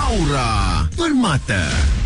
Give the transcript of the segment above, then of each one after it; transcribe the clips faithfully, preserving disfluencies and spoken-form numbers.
Aura Permata.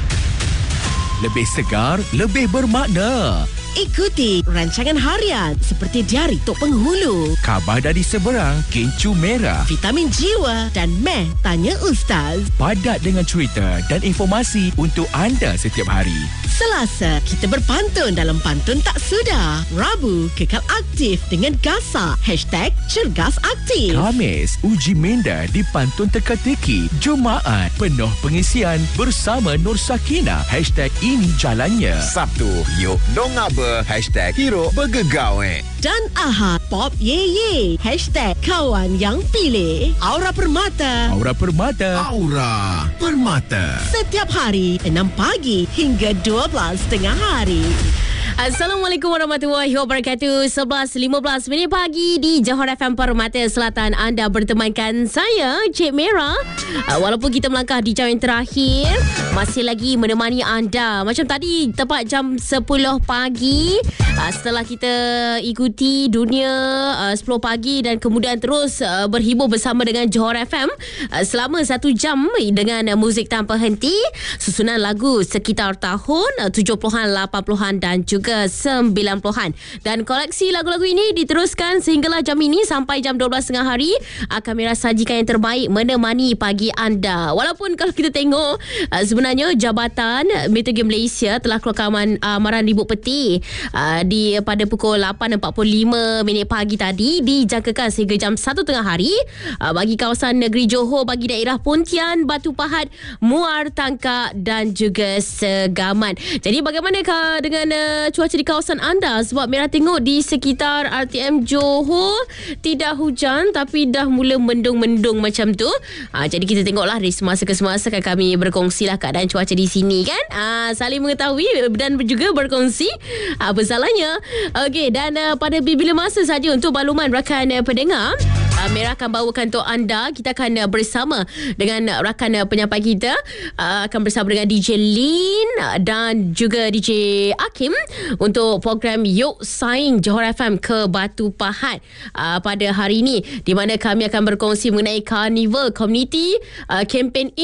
Lebih segar, lebih bermakna. Ikuti rancangan harian seperti Diari Tok Penghulu, Khabar dari Seberang, Kencur Merah, Vitamin Jiwa dan Meh Tanya Ustaz. padat dengan cerita dan informasi untuk anda setiap hari. Selasa, kita berpantun dalam Pantun Tak Sudah. Rabu, kekal aktif dengan Gasa. Hashtag Cergas Aktif. Khamis, uji minda di Pantun Teka-teki. Jumaat, penuh pengisian bersama Nur Sakina. Hashtag ini jalannya. Sabtu, yuk dong apa? Hashtag hero bergegawe. Dan Ahad, Pop Ye Ye. Hashtag Kawan Yang Pilih. Aura Permata. Aura Permata. Aura Permata. Setiap hari, enam pagi hingga dua belas tengah hari. Assalamualaikum warahmatullahi wabarakatuh. sebelas lima belas minit pagi di Johor F M Permata Selatan. Anda bertemankan saya, Cik Merah. Uh, walaupun kita melangkah di jam yang terakhir, masih lagi menemani anda. Macam tadi, tepat jam sepuluh pagi. Uh, setelah kita ikuti dunia uh, sepuluh pagi dan kemudian terus uh, berhibur bersama dengan Johor F M uh, selama satu jam dengan uh, muzik tanpa henti. Susunan lagu sekitar tahun uh, tujuh puluhan, lapan puluhan dan juga ke sembilan puluhan. Dan koleksi lagu-lagu ini diteruskan sehinggalah jam ini sampai jam dua belas tengah hari. Akan Merah sajikan yang terbaik menemani pagi anda. Walaupun kalau kita tengok uh, sebenarnya Jabatan Meteorologi Malaysia telah keluarkan uh, amaran ribut peti uh, di pada pukul lapan empat puluh lima minit pagi tadi, dijangkakan sehingga jam satu tengah hari uh, bagi kawasan negeri Johor, bagi daerah Pontian, Batu Pahat, Muar Tangkak dan juga Segaman. Jadi bagaimanakah dengan uh, cuaca di kawasan anda? Sebab Merah tengok di sekitar R T M Johor tidak hujan tapi dah mula mendung-mendung macam tu. Ha, jadi kita tengoklah dari semasa ke semasa kan kami berkongsilah keadaan cuaca di sini kan. Ha, saling mengetahui dan juga berkongsi apa salahnya. Okey, dan uh, pada bila masa saja untuk makluman rakan uh, pendengar, uh, Merah akan bawakan untuk anda. Kita akan uh, bersama dengan uh, rakan uh, penyampai kita, uh, akan bersama dengan D J Lin uh, dan juga D J Akim untuk program Yuk Saing Johor F M ke Batu Pahat uh, pada hari ini, di mana kami akan berkongsi mengenai Carnival Community uh, Campaign